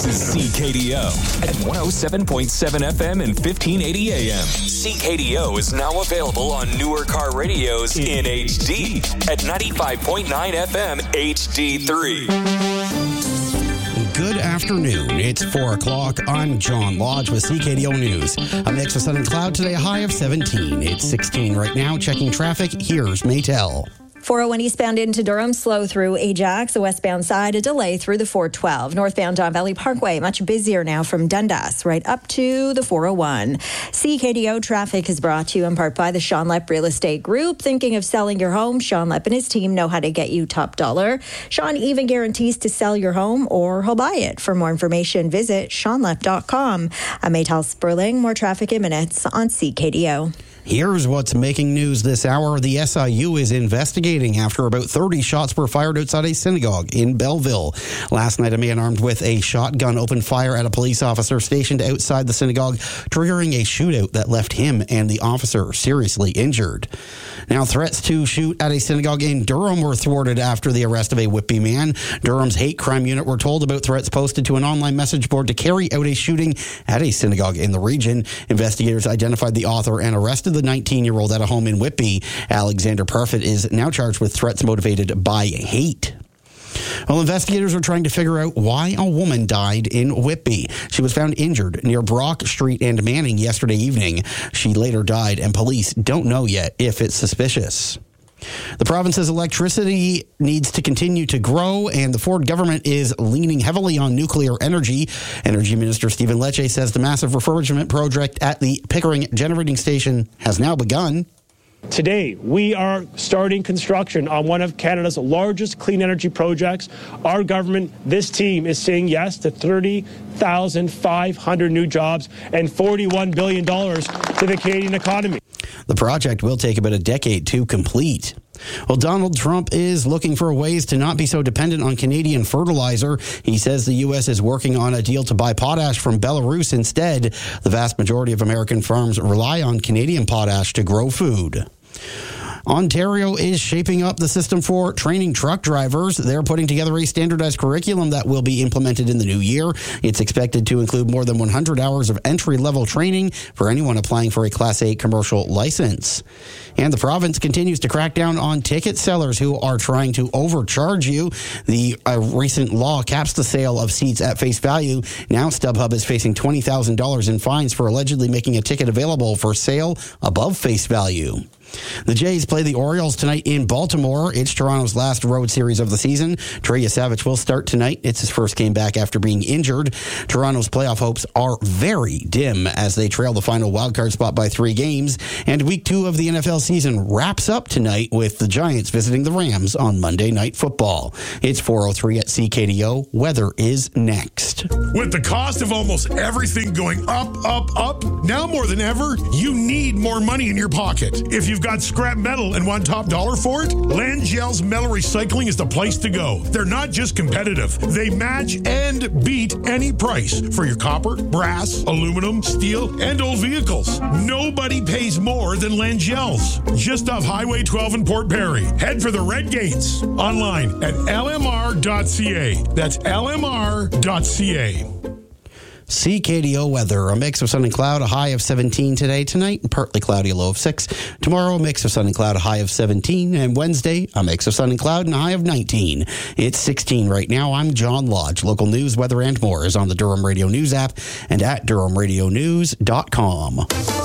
is CKDO at 107.7 FM and 1580 AM. CKDO is now available on newer car radios in HD at 95.9 FM HD3. Good afternoon. It's 4 o'clock. I'm John Lodge with CKDO News. A mix of sun and cloud today, a high of 17. It's 16 right now. Checking traffic, here's Maytel. 401 eastbound into Durham, slow through Ajax. The westbound side, a delay through the 412. Northbound Don Valley Parkway, much busier now from Dundas, right up to the 401. CKDO traffic is brought to you in part by the Sean Lepp Real Estate Group. Thinking of selling your home? Sean Lepp and his team know how to get you top dollar. Sean even guarantees to sell your home or he'll buy it. For more information, visit SeanLepp.com. I'm Maytel Sperling. More traffic in minutes on CKDO. Here's what's making news this hour. The SIU is investigating after about 30 shots were fired outside a synagogue in Belleville. Last night, a man armed with a shotgun opened fire at a police officer stationed outside the synagogue, triggering a shootout that left him and the officer seriously injured. Now, threats to shoot at a synagogue in Durham were thwarted after the arrest of a Whitby man. Durham's hate crime unit were told about threats posted to an online message board to carry out a shooting at a synagogue in the region. Investigators identified the author and arrested the 19-year-old at a home in Whitby. Alexander Parfit is now charged with threats motivated by hate. Well, investigators are trying to figure out why a woman died in Whitby. She was found injured near Brock Street and Manning yesterday evening. She later died, and police don't know yet if it's suspicious. The province's electricity needs to continue to grow, and the Ford government is leaning heavily on nuclear energy. Energy Minister Stephen Lecce says the massive refurbishment project at the Pickering Generating Station has now begun. Today, we are starting construction on one of Canada's largest clean energy projects. Our government, this team, is saying yes to 30,500 new jobs and $41 billion to the Canadian economy. The project will take about a decade to complete. Well, Donald Trump is looking for ways to not be so dependent on Canadian fertilizer. He says the U.S. is working on a deal to buy potash from Belarus instead. The vast majority of American farms rely on Canadian potash to grow food. Ontario is shaping up the system for training truck drivers. They're putting together a standardized curriculum that will be implemented in the new year. It's expected to include more than 100 hours of entry-level training for anyone applying for a Class A commercial license. And the province continues to crack down on ticket sellers who are trying to overcharge you. The recent law caps the sale of seats at face value. Now StubHub is facing $20,000 in fines for allegedly making a ticket available for sale above face value. The Jays play the Orioles tonight in Baltimore. It's Toronto's last road series of the season. Trey Yesavich will start tonight. It's his first game back after being injured. Toronto's playoff hopes are very dim as they trail the final wildcard spot by 3 games. And week 2 of the NFL season wraps up tonight with the Giants visiting the Rams on Monday Night Football. It's 4:03 at CKDO. Weather is next. With the cost of almost everything going up, now more than ever, you need more money in your pocket. If you've got scrap metal and want top dollar for it, Langell's Metal Recycling is the place to go. They're not just competitive. They match and beat any price for your copper, brass, aluminum, steel, and old vehicles. Nobody pays more than Langell's. Just off Highway 12 in Port Perry. Head for the Red Gates. Online at lmr.ca. That's lmr.ca. CKDO weather, a mix of sun and cloud, a high of 17 today. Tonight, partly cloudy, a low of 6. Tomorrow, a mix of sun and cloud, a high of 17. And Wednesday, a mix of sun and cloud and a high of 19. It's 16 right now. I'm John Lodge. Local news, weather, and more is on the Durham Radio News app and at DurhamRadioNews.com.